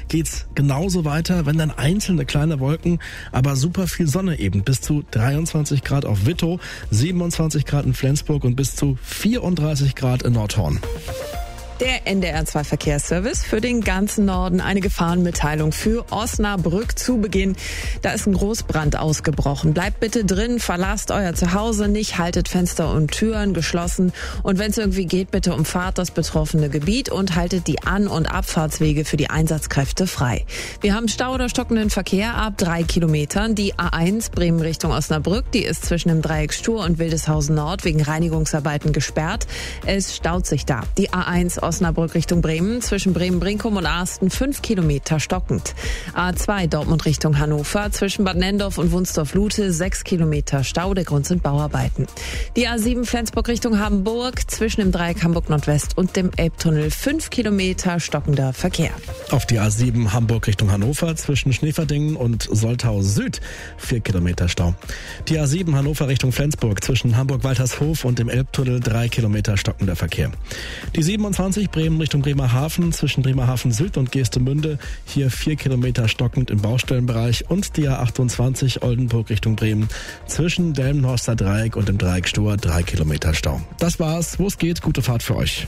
geht's genauso weiter, wenn dann einzelne kleine Wolken, aber super viel Sonne eben. Bis zu 23 Grad auf Wittow, 27 Grad in Flensburg und bis zu 34 Grad in Nordhorn. Der NDR 2 Verkehrsservice für den ganzen Norden. Eine Gefahrenmitteilung für Osnabrück zu Beginn. Da ist ein Großbrand ausgebrochen. Bleibt bitte drin, verlasst euer Zuhause nicht, haltet Fenster und Türen geschlossen. Und wenn es irgendwie geht, bitte umfahrt das betroffene Gebiet und haltet die An- und Abfahrtswege für die Einsatzkräfte frei. Wir haben Stau oder stockenden Verkehr ab 3 Kilometern. Die A1 Bremen Richtung Osnabrück, die ist zwischen dem Dreieck Stur und Wildeshausen Nord wegen Reinigungsarbeiten gesperrt. Es staut sich da. Die A1 Osnabrück Richtung Bremen, zwischen Bremen-Brinkum und Arsten 5 Kilometer stockend. A2 Dortmund Richtung Hannover, zwischen Bad Nendorf und Wunsdorf-Lute 6 Kilometer Stau, der Grund sind Bauarbeiten. Die A7 Flensburg Richtung Hamburg, zwischen dem Dreieck Hamburg-Nordwest und dem Elbtunnel 5 Kilometer stockender Verkehr. Auf die A7 Hamburg Richtung Hannover, zwischen Schneeverdingen und Soltau Süd 4 Kilometer Stau. Die A7 Hannover Richtung Flensburg, zwischen Hamburg-Waltershof und dem Elbtunnel 3 Kilometer stockender Verkehr. Die 27 Bremen Richtung Bremerhaven, zwischen Bremerhaven Süd und Geestemünde, hier 4 Kilometer stockend im Baustellenbereich, und die A28 Oldenburg Richtung Bremen, zwischen Delmenhorster Dreieck und dem Dreieck Stur 3 Kilometer Stau. Das war's, wo es geht, gute Fahrt für euch.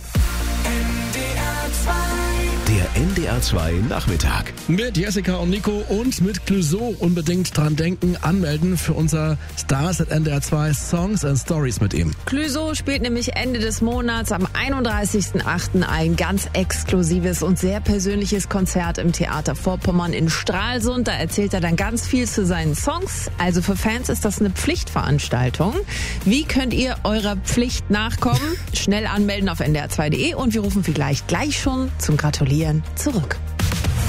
Der NDR 2 Nachmittag. Mit Jessica und Nico und mit Clouseau unbedingt dran denken, anmelden für unser Stars at NDR 2 Songs and Stories mit ihm. Clouseau spielt nämlich Ende des Monats am 31.08. ein ganz exklusives und sehr persönliches Konzert im Theater Vorpommern in Stralsund. Da erzählt er dann ganz viel zu seinen Songs. Also für Fans ist das eine Pflichtveranstaltung. Wie könnt ihr eurer Pflicht nachkommen? Schnell anmelden auf ndr2.de und wir rufen vielleicht gleich schon zum Gratulieren zurück.